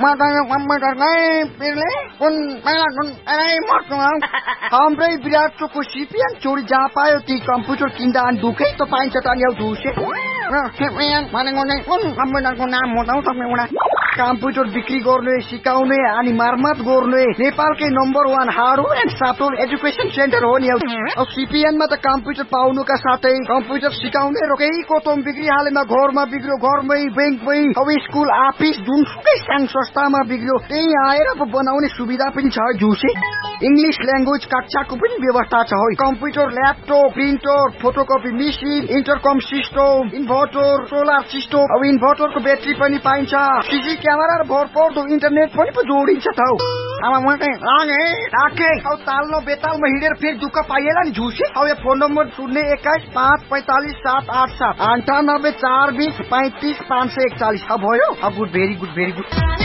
matanya komputer kai pilih pun melatun हाम्रै विराट चोकको CPN चोरी जहाँ पायो ती कम्प्युटर किन्दा अनि दुखै त पाइन्छ त नि दुसे सिपिएन भनेको चाहिँ कुन कम्प्युटरको नाम हो त तपाईँ कम्प्युटर बिक्री गर्ने सिकाउने अनि मर्मत गर्ने नेपालकै number 1 hardware and software education centre हो नि अब सिपिएनमा त कम्प्युटर पाउनुका साथै कम्प्युटर सिकाउने र केही कोतम बिक्री हालेमा घरमा बिग्रियो घरमै बैंकमै अब स्कुल अफिस जुनसुकै सानो संस्थामा बिग्रियो त्यही आएर बनाउने सुविधा पनि छ जुसे इंग्लिश ल्याङ्ग्वेज कक्षाको पनि व्यवस्था छ है computer laptop printer photocopy machine इन्टरकम system inverter solar system अब इन्भर्टरको ब्याट्री पनि पाइन्छ सीसी क्यामेरा र भरपर्दो इन्टरनेट पनि जोडिन्छ त अब म चाहिँ लागे राखे अब ताल्नो बेतालमा हिँडेर फेरि दुःख पाइएला नि झुसे अब यो फोन नम्बर 021545787 9842 35 541 अब भयो अब गुड भेरी गुड